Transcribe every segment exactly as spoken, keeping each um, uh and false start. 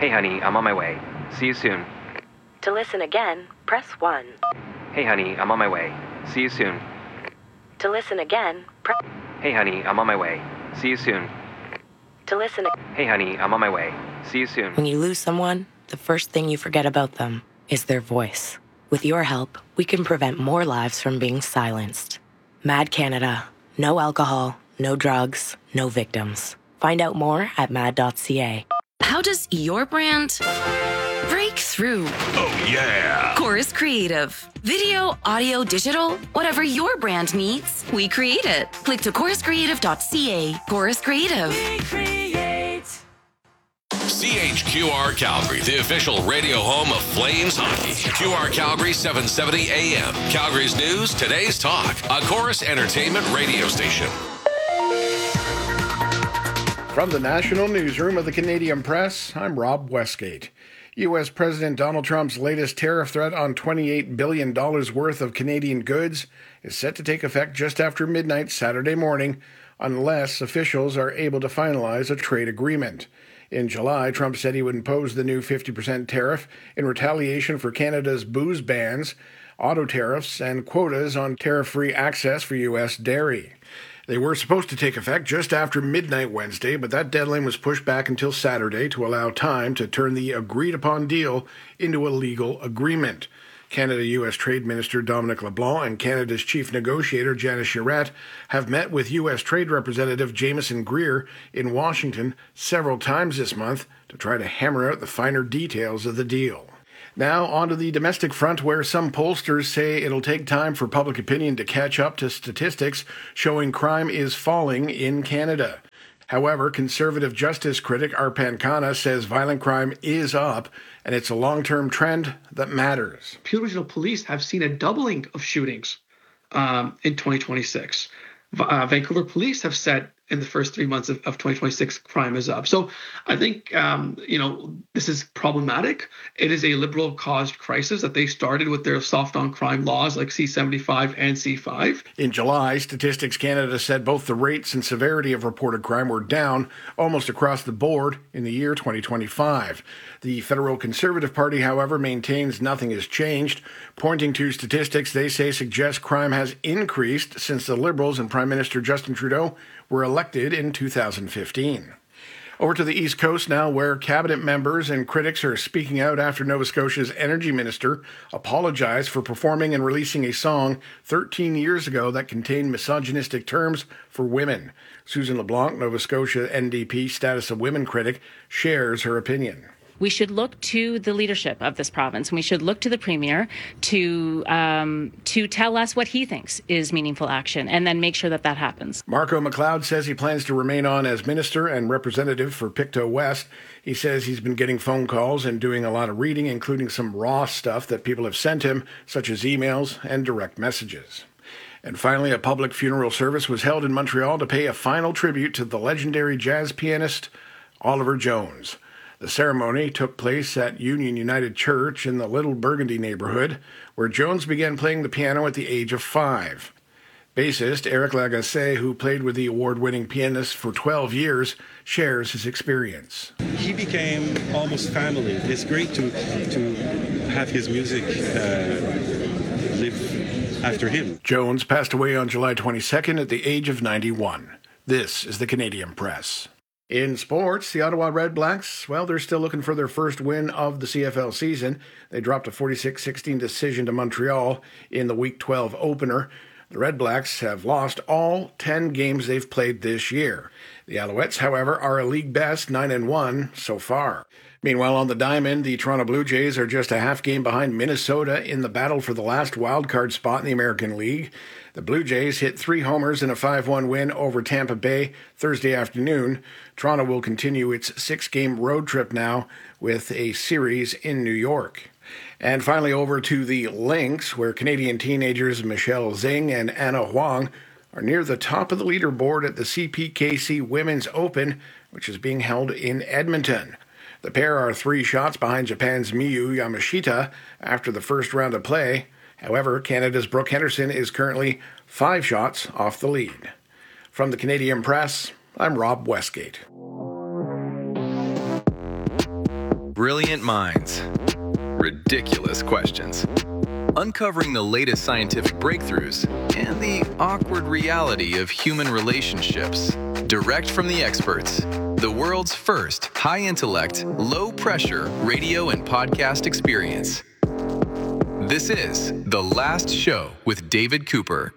Hey honey, I'm on my way. See you soon. To listen again, press one. Hey honey, I'm on my way. See you soon. To listen again, press... Hey honey, I'm on my way. See you soon. To listen... Hey honey, I'm on my way. See you soon. When you lose someone, the first thing you forget about them is their voice. With your help, we can prevent more lives from being silenced. Mad Canada. No alcohol, no drugs, no victims. Find out more at mad dot c a. How does your brand break through? Oh, yeah. Chorus Creative. Video, audio, digital, whatever your brand needs, we create it. Click to chorus creative dot c a. Chorus Creative. We create. C H Q R Calgary, the official radio home of Flames hockey. Q R Calgary, seven seventy A M. Calgary's news, today's talk. A Chorus Entertainment radio station. From the National Newsroom of the Canadian Press, I'm Rob Westgate. U S President Donald Trump's latest tariff threat on twenty-eight billion dollars worth of Canadian goods is set to take effect just after midnight Saturday morning, unless officials are able to finalize a trade agreement. In July, Trump said he would impose the new fifty percent tariff in retaliation for Canada's booze bans, auto tariffs, and quotas on tariff-free access for U S dairy. They were supposed to take effect just after midnight Wednesday, but that deadline was pushed back until Saturday to allow time to turn the agreed-upon deal into a legal agreement. Canada-U S Trade Minister Dominic LeBlanc and Canada's chief negotiator Janice Charette have met with U S Trade Representative Jameson Greer in Washington several times this month to try to hammer out the finer details of the deal. Now, on to the domestic front, where some pollsters say it'll take time for public opinion to catch up to statistics showing crime is falling in Canada. However, conservative justice critic Arpan Khanna says violent crime is up, and it's a long-term trend that matters. Peel Regional Police have seen a doubling of shootings um, in twenty twenty-six. Uh, Vancouver Police have said in the first three months of, of twenty twenty-six, crime is up. So I think, um, you know, this is problematic. It is a liberal-caused crisis that they started with their soft-on-crime laws like C seventy-five and C five. In July, Statistics Canada said both the rates and severity of reported crime were down almost across the board in the year twenty twenty-five. The Federal Conservative Party, however, maintains nothing has changed, pointing to statistics they say suggest crime has increased since the Liberals and Prime Minister Justin Trudeau were elected in two thousand fifteen. Over to the East Coast now, where cabinet members and critics are speaking out after Nova Scotia's energy minister apologized for performing and releasing a song thirteen years ago that contained misogynistic terms for women. Susan LeBlanc, Nova Scotia N D P Status of Women critic, shares her opinion. We should look to the leadership of this province, and we should look to the Premier to um, to tell us what he thinks is meaningful action, and then make sure that that happens. Marco McLeod says he plans to remain on as minister and representative for Pictou West. He says he's been getting phone calls and doing a lot of reading, including some raw stuff that people have sent him, such as emails and direct messages. And finally, a public funeral service was held in Montreal to pay a final tribute to the legendary jazz pianist Oliver Jones. The ceremony took place at Union United Church in the Little Burgundy neighborhood, where Jones began playing the piano at the age of five. Bassist Eric Lagacé, who played with the award-winning pianist for twelve years, shares his experience. He became almost family. It's great to to have his music uh, live after him. Jones passed away on July twenty-second at the age of ninety-one. This is the Canadian Press. In sports, the Ottawa Redblacks, well, they're still looking for their first win of the C F L season. They dropped a forty-six sixteen decision to Montreal in the Week twelve opener. The Redblacks have lost all ten games they've played this year. The Alouettes, however, are a league best nine and one so far. Meanwhile, on the diamond, the Toronto Blue Jays are just a half game behind Minnesota in the battle for the last wildcard spot in the American League. The Blue Jays hit three homers in a five one win over Tampa Bay Thursday afternoon. Toronto will continue its six-game road trip now with a series in New York. And finally over to the Lynx, where Canadian teenagers Michelle Zing and Anna Huang are near the top of the leaderboard at the C P K C Women's Open, which is being held in Edmonton. The pair are three shots behind Japan's Miyu Yamashita after the first round of play. However, Canada's Brooke Henderson is currently five shots off the lead. From the Canadian Press, I'm Rob Westgate. Brilliant minds. Ridiculous questions. Uncovering the latest scientific breakthroughs and the awkward reality of human relationships. Direct from the experts. The world's first high-intellect, low-pressure radio and podcast experience. This is The Last Show with David Cooper.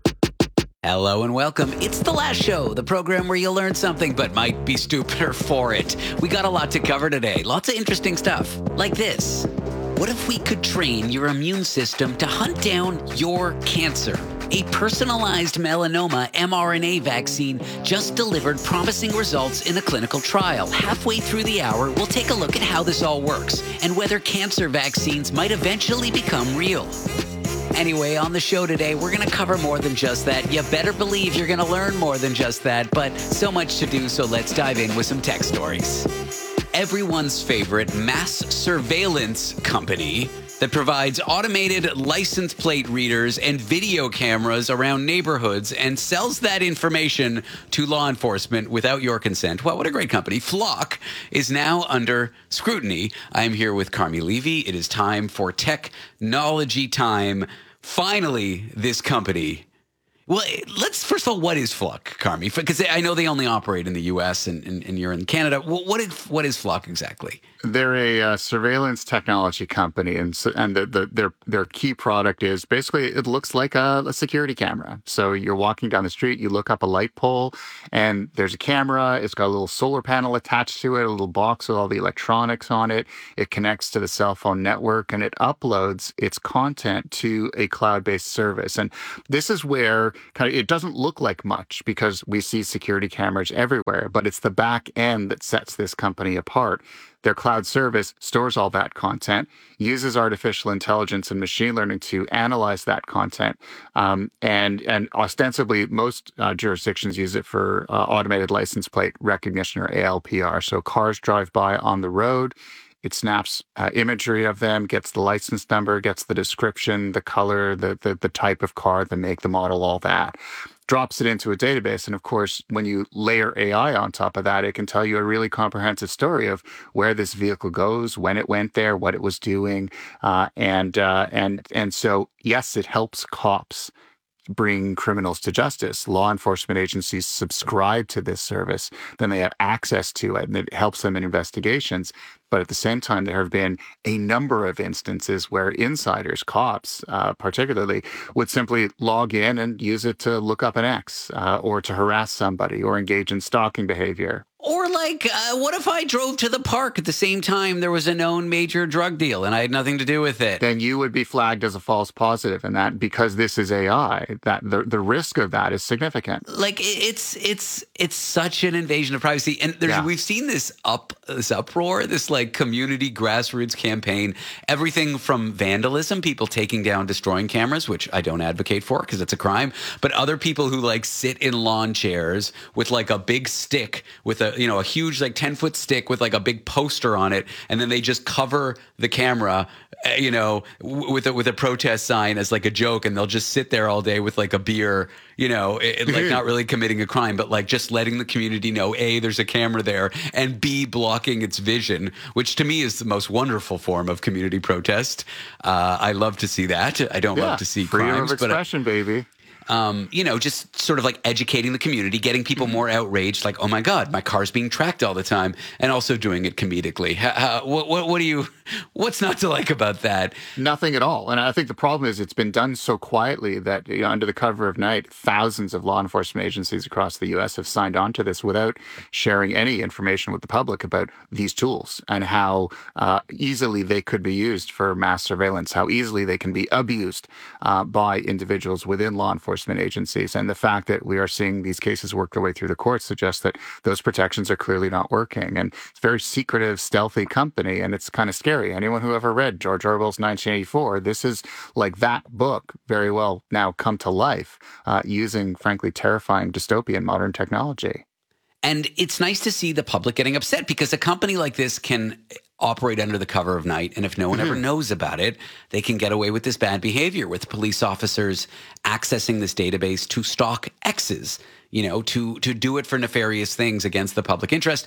Hello and welcome. It's The Last Show, the program where you'll learn something but might be stupider for it. We got a lot to cover today. Lots of interesting stuff. Like this. What if we could train your immune system to hunt down your cancer? A personalized melanoma mRNA vaccine just delivered promising results in a clinical trial. Halfway through the hour, we'll take a look at how this all works and whether cancer vaccines might eventually become real. Anyway, on the show today, we're going to cover more than just that. You better believe you're going to learn more than just that, but so much to do, so let's dive in with some tech stories. Everyone's favorite mass surveillance company that provides automated license plate readers and video cameras around neighborhoods and sells that information to law enforcement without your consent. Well, what a great company. Flock is now under scrutiny. I'm here with Carmi Levy. It is time for technology time. Finally, this company. Well, let's first of all, what is Flock, Carmi? Because I know they only operate in the U S and, and, and you're in Canada. Well, what is what is Flock exactly? They're a uh, surveillance technology company, and so, and the, the, their their key product is basically it looks like a, a security camera. So you're walking down the street, you look up a light pole, and there's a camera. It's got a little solar panel attached to it, a little box with all the electronics on it. It connects to the cell phone network, and it uploads its content to a cloud-based service. And this is where kind of it doesn't look like much because we see security cameras everywhere, but it's the back end that sets this company apart. Their cloud service stores all that content, uses artificial intelligence and machine learning to analyze that content, um, and and ostensibly most uh, jurisdictions use it for uh, automated license plate recognition, or A L P R. So cars drive by on the road. It snaps uh, imagery of them, gets the license number, gets the description, the color, the, the the type of car, the make, the model, all that. Drops it into a database. And of course, when you layer A I on top of that, it can tell you a really comprehensive story of where this vehicle goes, when it went there, what it was doing. Uh, and, uh, and, and so, yes, it helps cops bring criminals to justice. Law enforcement agencies subscribe to this service, then they have access to it, and it helps them in investigations. But at the same time, there have been a number of instances where insiders, cops uh, particularly, would simply log in and use it to look up an ex uh, or to harass somebody or engage in stalking behavior. Or like, uh, what if I drove to the park at the same time there was a known major drug deal and I had nothing to do with it? Then you would be flagged as a false positive, and that because this is A I, that the, the risk of that is significant. Like it's it's it's such an invasion of privacy, and there's, yeah. we've seen this up this uproar, this like community grassroots campaign, everything from vandalism, people taking down, destroying cameras, which I don't advocate for because it's a crime, but other people who like sit in lawn chairs with like a big stick with a you know, a huge like ten foot stick with like a big poster on it. And then they just cover the camera, uh, you know, w- with a, with a protest sign as like a joke. And they'll just sit there all day with like a beer, you know, it, like not really committing a crime, but like just letting the community know, A, there's a camera there, and B, blocking its vision, which to me is the most wonderful form of community protest. Uh, I love to see that. I don't yeah, love to see freedom crimes. of expression, but I, baby. Um, you know, just sort of like educating the community, getting people more outraged, like, oh my God, my car's being tracked all the time, and also doing it comedically. How, how, what, what, what do you, what's not to like about that? Nothing at all. And I think the problem is it's been done so quietly that, you know, under the cover of night, thousands of law enforcement agencies across the U S have signed on to this without sharing any information with the public about these tools and how uh, easily they could be used for mass surveillance, how easily they can be abused uh, by individuals within law enforcement agencies. And the fact that we are seeing these cases work their way through the courts suggests that those protections are clearly not working. And it's a very secretive, stealthy company, and it's kind of scary. Anyone who ever read George Orwell's nineteen eighty-four, this is like that book very well now come to life uh, using, frankly, terrifying dystopian modern technology. And it's nice to see the public getting upset because a company like this can operate under the cover of night. And if no one mm-hmm. ever knows about it, they can get away with this bad behavior with police officers accessing this database to stalk exes, you know, to, to do it for nefarious things against the public interest.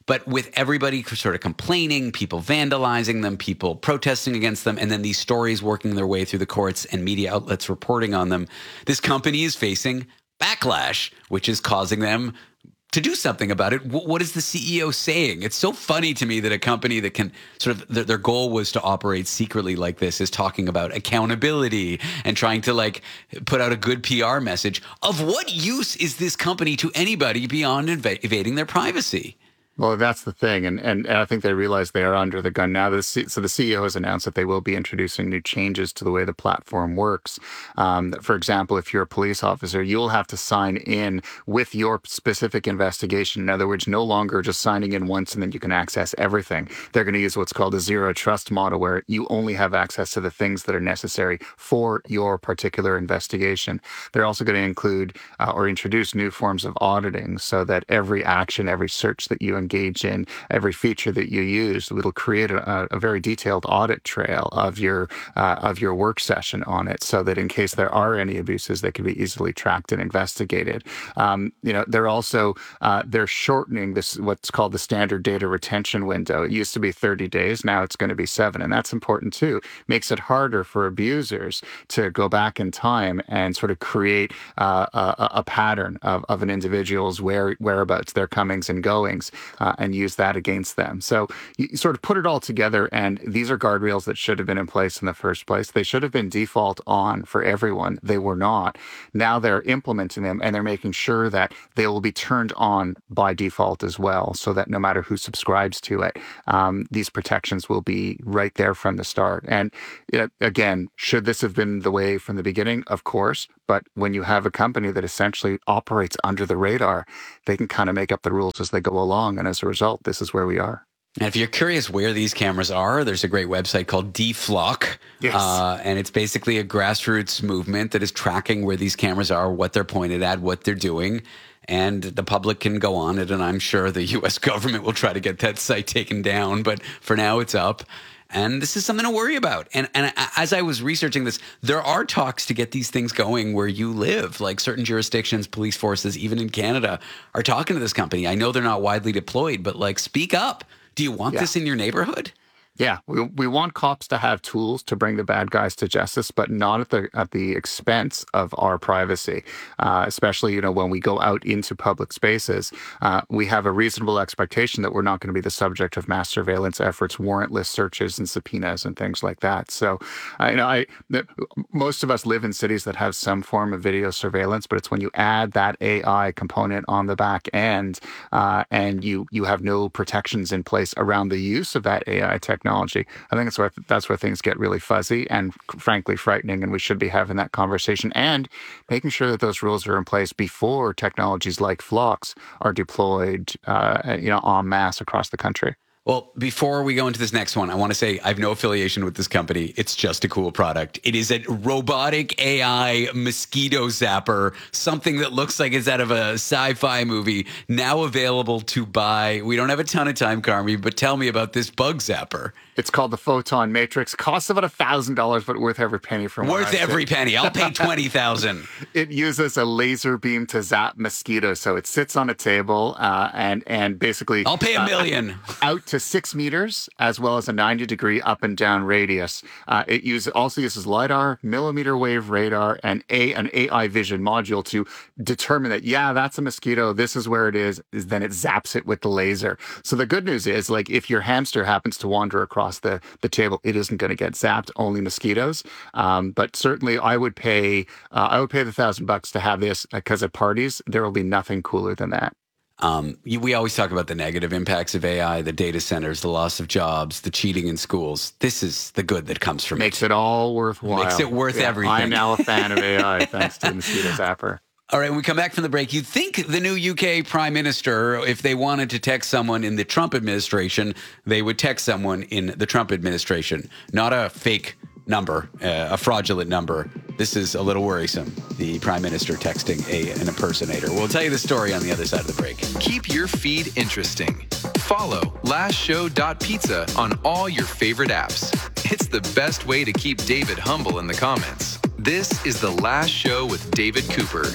but with everybody sort of complaining, people vandalizing them, people protesting against them, and then these stories working their way through the courts and media outlets reporting on them, this company is facing backlash, which is causing them to do something about it. What is the C E O saying? It's so funny to me that a company that can sort of, their, their goal was to operate secretly like this is talking about accountability and trying to like put out a good P R message. Of what use is this company to anybody beyond inv- evading their privacy? Well, that's the thing, and, and and I think they realize they are under the gun now. The C- so the C E O has announced that they will be introducing new changes to the way the platform works. Um, for example, if you're a police officer, you'll have to sign in with your specific investigation. In other words, no longer just signing in once and then you can access everything. They're going to use what's called a zero trust model, where you only have access to the things that are necessary for your particular investigation. They're also going to include uh, or introduce new forms of auditing, so that every action, every search that you engage in, every feature that you use, it'll create a, a very detailed audit trail of your uh, of your work session on it, so that in case there are any abuses, they can be easily tracked and investigated. Um, you know, they're also uh, they're shortening this what's called the standard data retention window. It used to be thirty days, now it's going to be seven, and that's important too. Makes it harder for abusers to go back in time and sort of create uh, a, a pattern of, of an individual's where, whereabouts, their comings and goings. Uh, and use that against them. So you sort of put it all together, and these are guardrails that should have been in place in the first place. They should have been default on for everyone. They were not. Now they're implementing them, and they're making sure that they will be turned on by default as well, so that no matter who subscribes to it, um, these protections will be right there from the start. And you know, again, should this have been the way from the beginning? Of course. But when you have a company that essentially operates under the radar, they can kind of make up the rules as they go along. And as a result, this is where we are. And if you're curious where these cameras are, there's a great website called DFlock. Yes. Uh, and it's basically a grassroots movement that is tracking where these cameras are, what they're pointed at, what they're doing. And the public can go on it. And I'm sure the U S government will try to get that site taken down. But for now, it's up. And this is something to worry about. And and as I was researching this, there are talks to get these things going where you live. Like certain jurisdictions, police forces, even in Canada, are talking to this company. I know they're not widely deployed, but like, speak up. Do you want yeah. this in your neighborhood? Yeah, we we want cops to have tools to bring the bad guys to justice, but not at the at the expense of our privacy. Uh, especially, you know, when we go out into public spaces, uh, we have a reasonable expectation that we're not going to be the subject of mass surveillance efforts, warrantless searches, and subpoenas and things like that. So, uh, you know, I the, most of us live in cities that have some form of video surveillance, but it's when you add that A I component on the back end, uh, and you you have no protections in place around the use of that A I technology. Technology. I think that's where that's where things get really fuzzy and frankly frightening, and we should be having that conversation and making sure that those rules are in place before technologies like Phlox are deployed, uh, you know, en masse across the country. Well, before we go into this next one, I want to say I have no affiliation with this company. It's just a cool product. It is a robotic A I mosquito zapper, something that looks like it's out of a sci-fi movie, now available to buy. We don't have a ton of time, Carmi, but tell me about this bug zapper. It's called the Photon Matrix. Costs about one thousand dollars, but worth every penny from Worth every penny. I'll pay twenty thousand dollars. It uses a laser beam to zap mosquitoes. So it sits on a table uh, and, and basically... I'll pay a million. Uh, out to six meters, as well as a ninety degree up and down radius. Uh, it use, also uses LiDAR, millimeter wave radar, and a, an A I vision module to determine that, yeah, that's a mosquito. This is where it is. is. Then it zaps it with the laser. So the good news is, like, if your hamster happens to wander across the, the table, it isn't going to get zapped, only mosquitoes. Um, but certainly I would pay, uh, I would pay the thousand bucks to have this, because at parties, there will be nothing cooler than that. Um, you, we always talk about the negative impacts of A I, the data centers, the loss of jobs, the cheating in schools. This is the good that comes from Makes it. it all worthwhile. Makes it worth yeah, everything. I'm now a fan of A I, thanks to the mosquito zapper. All right, when we come back from the break, you'd think the new U K Prime Minister, if they wanted to text someone in the Trump administration, they would text someone in the Trump administration, not a fake number, uh, a fraudulent number. This is a little worrisome, the Prime Minister texting a, an impersonator. We'll tell you the story on the other side of the break. Keep your feed interesting. Follow last show dot pizza on all your favorite apps. It's the best way to keep David humble in the comments. This is The Last Show with David Cooper.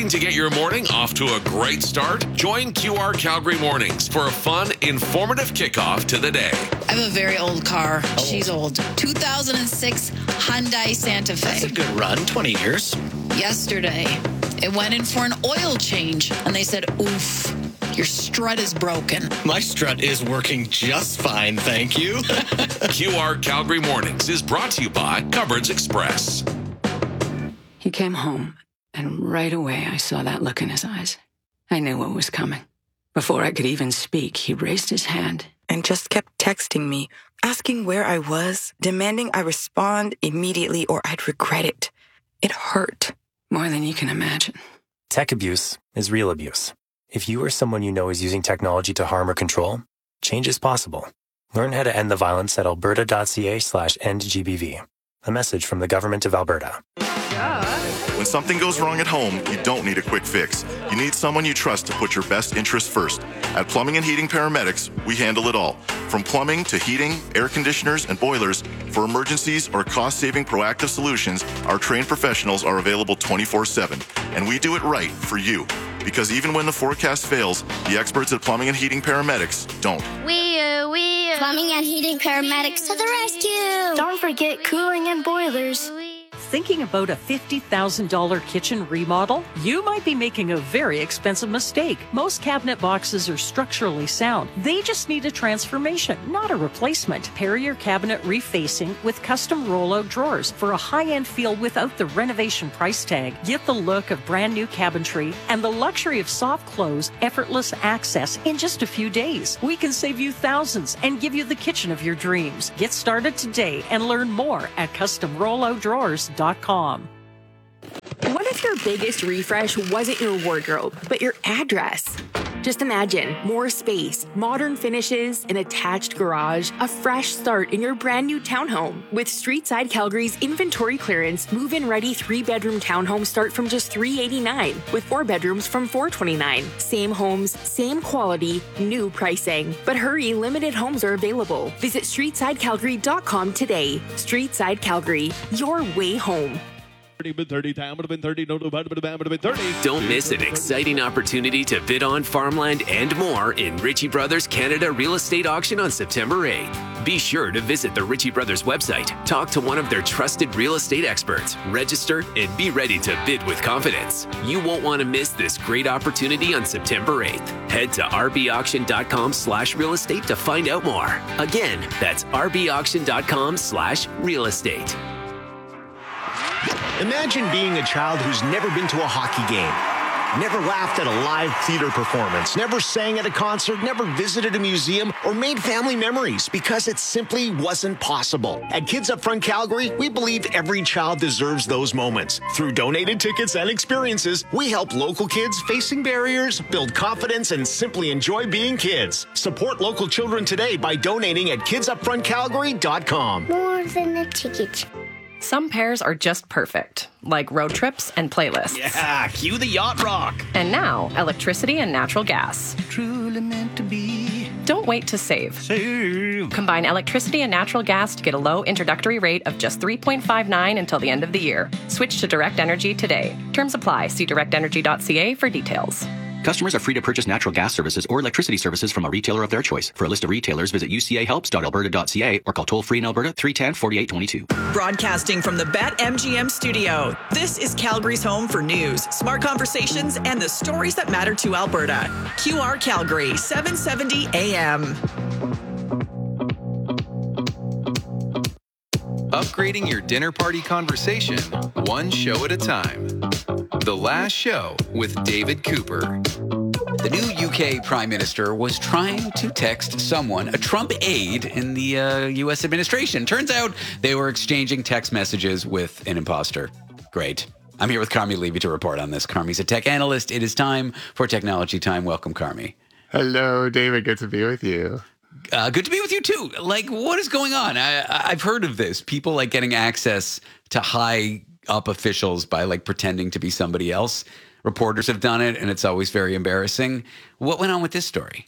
Looking to get your morning off to a great start? Join Q R Calgary Mornings for a fun, informative kickoff to the day. I have a very old car. She's old. two thousand six Hyundai Santa Fe. That's a good run, twenty years. Yesterday, it went in for an oil change, and they said, oof, your strut is broken. My strut is working just fine, thank you. Q R Calgary Mornings is brought to you by Cupboards Express. He came home, and right away I saw that look in his eyes. I knew what was coming. Before I could even speak, he raised his hand and just kept texting me, asking where I was, demanding I respond immediately or I'd regret it. It hurt. More than you can imagine. Tech abuse is real abuse. If you or someone you know is using technology to harm or control, change is possible. Learn how to end the violence at alberta.ca slash endgbv. A message from the Government of Alberta. When something goes wrong at home, you don't need a quick fix. You need someone you trust to put your best interests first. At Plumbing and Heating Paramedics, we handle it all. From plumbing to heating, air conditioners, and boilers, for emergencies or cost-saving proactive solutions, our trained professionals are available twenty-four seven. And we do it right for you. Because even when the forecast fails, the experts at Plumbing and Heating Paramedics don't. We are, we are. Plumbing and Heating Paramedics to the rescue. Don't forget cooling and boilers. Thinking about a fifty thousand dollars kitchen remodel? You might be making a very expensive mistake. Most cabinet boxes are structurally sound. They just need a transformation, not a replacement. Pair your cabinet refacing with custom rollout drawers for a high-end feel without the renovation price tag. Get the look of brand new cabinetry and the luxury of soft close, effortless access in just a few days. We can save you thousands and give you the kitchen of your dreams. Get started today and learn more at custom rollout drawers dot com. What if your biggest refresh wasn't your wardrobe, but your address? Just imagine more space, modern finishes, an attached garage, a fresh start in your brand new townhome. With Streetside Calgary's inventory clearance, move-in ready three-bedroom townhomes start from just three hundred eighty-nine dollars, with four bedrooms from four hundred twenty-nine dollars. Same homes, same quality, new pricing. But hurry, limited homes are available. Visit streetside calgary dot com today. Streetside Calgary, your way home. Don't miss an exciting opportunity to bid on farmland and more in Ritchie Brothers Canada Real Estate Auction on September eighth. Be sure to visit the Ritchie Brothers website, talk to one of their trusted real estate experts, register, and be ready to bid with confidence. You won't want to miss this great opportunity on September eighth. Head to rbauction.com slash real estate to find out more. Again, that's rbauction.com slash real estate. Imagine being a child who's never been to a hockey game, never laughed at a live theater performance, never sang at a concert, never visited a museum, or made family memories because it simply wasn't possible. At Kids Up Front Calgary, we believe every child deserves those moments. Through donated tickets and experiences, we help local kids facing barriers build confidence and simply enjoy being kids. Support local children today by donating at kids up front calgary dot com. More than a ticket. Some pairs are just perfect, like road trips and playlists. Yeah, cue the yacht rock. And now, electricity and natural gas. Truly meant to be. Don't wait to save. Save. Combine electricity and natural gas to get a low introductory rate of just three point five nine until the end of the year. Switch to Direct Energy today. Terms apply. See direct energy dot c a for details. Customers are free to purchase natural gas services or electricity services from a retailer of their choice. For a list of retailers, visit u c a helps dot alberta dot c a or call toll-free in Alberta three one zero, four eight two two. Broadcasting from the BetMGM studio, this is Calgary's home for news, smart conversations, and the stories that matter to Alberta. Q R Calgary, seven seventy A M. Upgrading your dinner party conversation, one show at a time. The Last Show with David Cooper. The new U K Prime Minister was trying to text someone, a Trump aide in the uh, U S administration. Turns out they were exchanging text messages with an imposter. Great. I'm here with Carmi Levy to report on this. Carmi's a tech analyst. It is time for Technology Time. Welcome, Carmi. Hello, David. Good to be with you. Uh, good to be with you, too. Like, what is going on? I, I've heard of this. People, like, getting access to high-up officials by, like, pretending to be somebody else. Reporters have done it, and it's always very embarrassing. What went on with this story?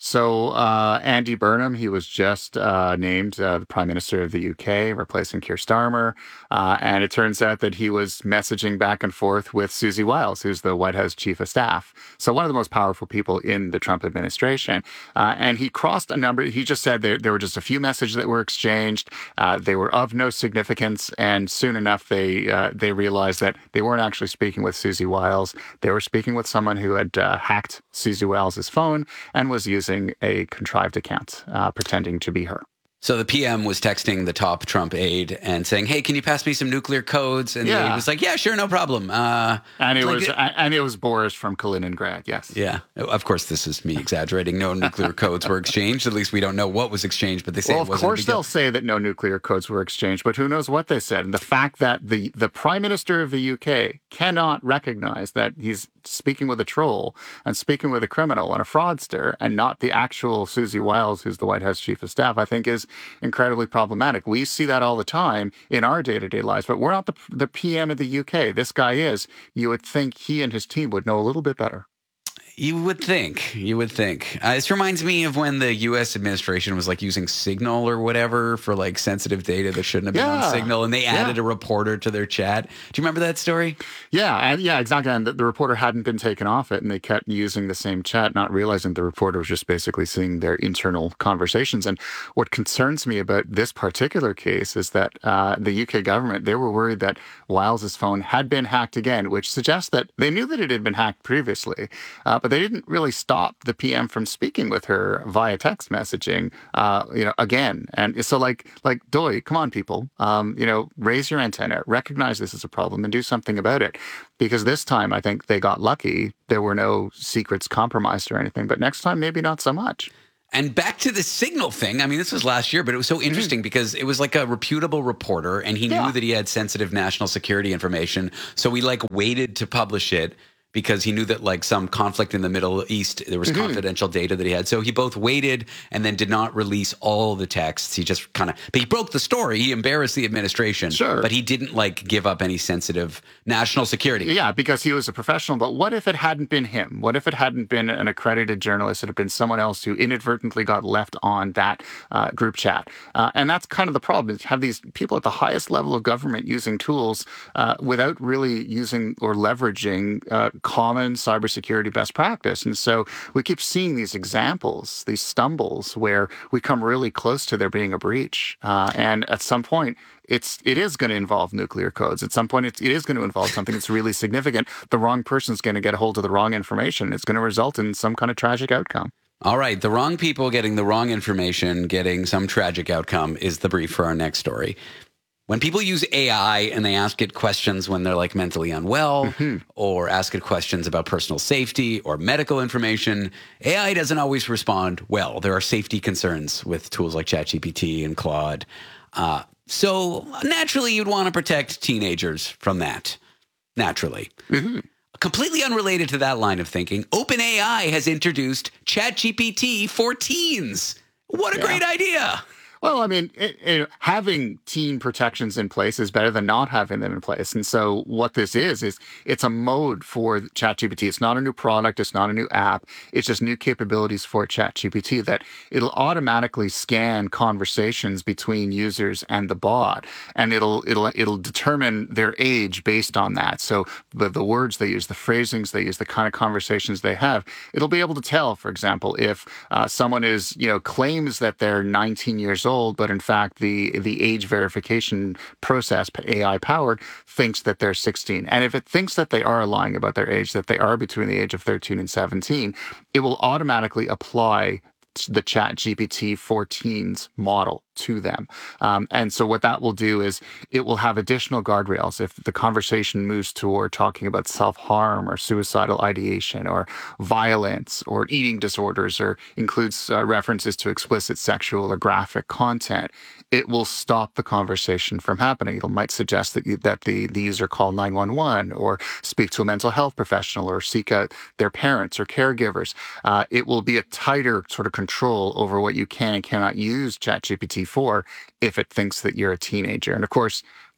So uh, Andy Burnham, he was just uh, named uh, the Prime Minister of the U K, replacing Keir Starmer. Uh, and it turns out that he was messaging back and forth with Susie Wiles, who's the White House Chief of Staff. So one of the most powerful people in the Trump administration. Uh, and he crossed a number. He just said there, there were just a few messages that were exchanged. Uh, they were of no significance. And soon enough, they uh, they realized that they weren't actually speaking with Susie Wiles. They were speaking with someone who had uh, hacked Susie Wiles' phone and was using a contrived account, uh, pretending to be her. So the P M was texting the top Trump aide and saying, "Hey, can you pass me some nuclear codes?" And yeah. the aide was like, "Yeah, sure, no problem." Uh, and it like, was and it was Boris from Kaliningrad. Yes. Yeah. Of course, this is me exaggerating. No nuclear codes were exchanged. At least we don't know what was exchanged, but they say well, it wasn't. Of course, they'll say that no nuclear codes were exchanged, but who knows what they said? And the fact that the the Prime Minister of the U K cannot recognize that he's speaking with a troll and speaking with a criminal and a fraudster, and not the actual Susie Wiles, who's the White House Chief of Staff, I think is incredibly problematic. We see that all the time in our day-to-day lives, but we're not the, the P M of the U K. This guy is. You would think he and his team would know a little bit better. You would think. You would think. Uh, this reminds me of when the U S administration was like using Signal or whatever for like sensitive data that shouldn't have been yeah. on Signal, and they added yeah. a reporter to their chat. Do you remember that story? Yeah, and yeah, exactly. And the, the reporter hadn't been taken off it, and they kept using the same chat, not realizing the reporter was just basically seeing their internal conversations. And what concerns me about this particular case is that uh, the U K government, they were worried that Wiles' phone had been hacked again, which suggests that they knew that it had been hacked previously, uh, but they didn't really stop the P M from speaking with her via text messaging, uh, you know, again. And so like, like, doy, come on, people, um, you know, raise your antenna, recognize this as a problem and do something about it. Because this time, I think they got lucky. There were no secrets compromised or anything, but next time, maybe not so much. And back to the Signal thing. I mean, this was last year, but it was so interesting mm-hmm. because it was like a reputable reporter, and he yeah. knew that he had sensitive national security information. So he like waited to publish it because he knew that like some conflict in the Middle East, there was mm-hmm. confidential data that he had. So he both waited and then did not release all the texts. He just kind of, but he broke the story. He embarrassed the administration, sure. but he didn't like give up any sensitive national security. Yeah, because he was a professional. But what if it hadn't been him? What if it hadn't been an accredited journalist? It had been someone else who inadvertently got left on that uh, group chat. Uh, and that's kind of the problem. Is have these people at the highest level of government using tools uh, without really using or leveraging uh, common cybersecurity best practice. And so we keep seeing these examples, these stumbles where we come really close to there being a breach. Uh, and at some point, it's it is going to involve nuclear codes. At some point, it's, it is going to involve something that's really significant. The wrong person's going to get a hold of the wrong information. It's going to result in some kind of tragic outcome. All right. The wrong people getting the wrong information, getting some tragic outcome is the brief for our next story. When people use A I and they ask it questions when they're like mentally unwell mm-hmm. or ask it questions about personal safety or medical information, A I doesn't always respond well. There are safety concerns with tools like ChatGPT and Claude. Uh, so naturally, you'd want to protect teenagers from that. Naturally. Mm-hmm. Completely unrelated to that line of thinking, OpenAI has introduced ChatGPT for teens. What a yeah. great idea. Well, I mean, it, it, having teen protections in place is better than not having them in place. And so what this is, is it's a mode for ChatGPT. It's not a new product. It's not a new app. It's just new capabilities for ChatGPT that it'll automatically scan conversations between users and the bot. And it'll it'll it'll determine their age based on that. So the, the words they use, the phrasings they use, the kind of conversations they have, it'll be able to tell, for example, if uh, someone is, you know, claims that they're nineteen years old, but in fact, the the age verification process, A I powered, thinks that they're sixteen. And if it thinks that they are lying about their age, that they are between the age of thirteen and seventeen, it will automatically apply the ChatGPT for teens model to them. Um, and so what that will do is it will have additional guardrails. If the conversation moves toward talking about self-harm or suicidal ideation or violence or eating disorders or includes uh, references to explicit sexual or graphic content, it will stop the conversation from happening. It might suggest that, you, that the, the user call nine one one or speak to a mental health professional or seek out their parents or caregivers. Uh, it will be a tighter sort of control over what you can and cannot use ChatGPT for if it thinks that you're a teenager. And of course,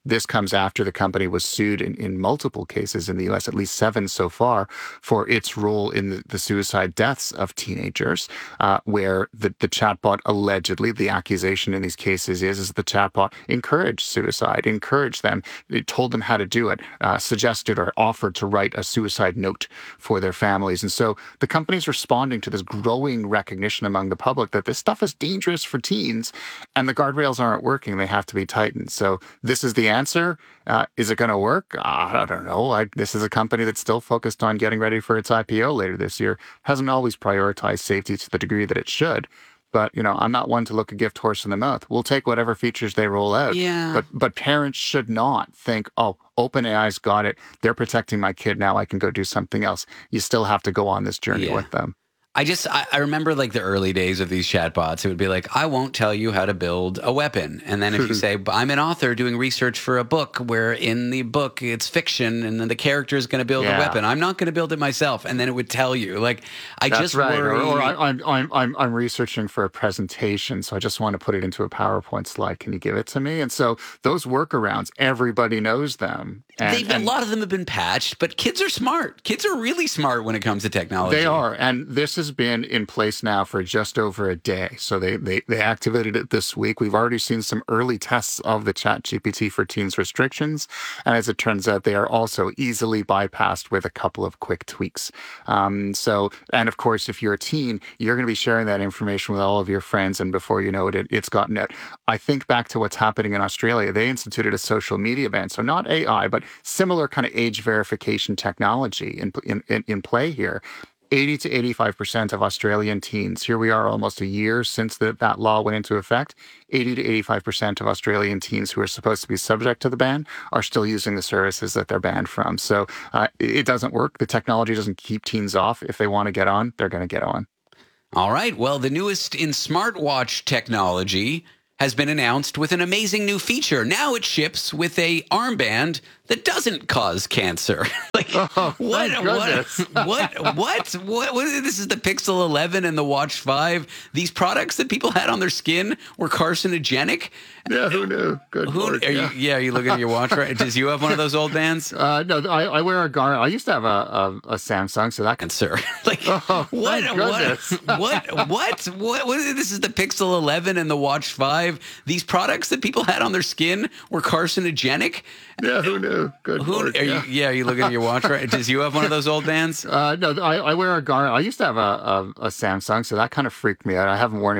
this comes after the company was sued in, in multiple cases in the U S, at least seven so far, for its role in the, the suicide deaths of teenagers, uh, where the, the chatbot allegedly, the accusation in these cases is, is the chatbot encouraged suicide, encouraged them, it told them how to do it, uh, suggested or offered to write a suicide note for their families. And so the company's responding to this growing recognition among the public that this stuff is dangerous for teens, and the guardrails aren't working. They have to be tightened. So this is the answer. Uh, is it going to work? Uh, I don't know. I, this is a company that's still focused on getting ready for its I P O later this year. Hasn't always prioritized safety to the degree that it should. But, you know, I'm not one to look a gift horse in the mouth. We'll take whatever features they roll out. Yeah. But but parents should not think, oh, OpenAI's got it. They're protecting my kid. Now I can go do something else. You still have to go on this journey Yeah. with them. I just, I, I remember like the early days of these chatbots. It would be like, I won't tell you how to build a weapon. And then if you say, I'm an author doing research for a book where in the book it's fiction and then the character is going to build Yeah. a weapon, I'm not going to build it myself. And then it would tell you, like, I That's just right. worry. Or, or I, I'm, I'm, I'm, I'm researching for a presentation, so I just want to put it into a PowerPoint slide. Can you give it to me? And so those workarounds, everybody knows them. And, They've, and a lot of them have been patched, but kids are smart. Kids are really smart when it comes to technology. They are. And this has been in place now for just over a day. So they, they, they activated it this week. We've already seen some early tests of the ChatGPT for Teens restrictions. And as it turns out, they are also easily bypassed with a couple of quick tweaks. Um, so, and of course, if you're a teen, you're going to be sharing that information with all of your friends. And before you know it, it it's gotten out. I think back to what's happening in Australia. They instituted a social media ban. So not A I, but similar kind of age verification technology in, in, in play here. eighty to eighty-five percent of Australian teens, here we are almost a year since the, that law went into effect, eighty to eighty-five percent of Australian teens who are supposed to be subject to the ban are still using the services that they're banned from. So uh, it doesn't work. The technology doesn't keep teens off. If they want to get on, they're going to get on. All right. Well, the newest in smartwatch technology has been announced with an amazing new feature. Now it ships with a armband that doesn't cause cancer. like oh, what, what, what, what, what, what? This is the Pixel eleven and the Watch five. These products that people had on their skin were carcinogenic. Yeah, who knew? Good who, Lord, are yeah. You, yeah, are you looking at your watch right? Does you have one of those old bands? Uh, no, I, I wear a Garmin. I used to have a, a, a Samsung, so that can. Sir, like oh, what, what, what, what, what, what? This is the Pixel eleven and the Watch five. These products that people had on their skin were carcinogenic. Yeah, who knew? Good who, Lord, are yeah. You, yeah, are you looking at your watch right? Does you have one of those old bands? Uh, no, I, I wear a Garmin. I used to have a, a, a Samsung, so that kind of freaked me out. I haven't worn it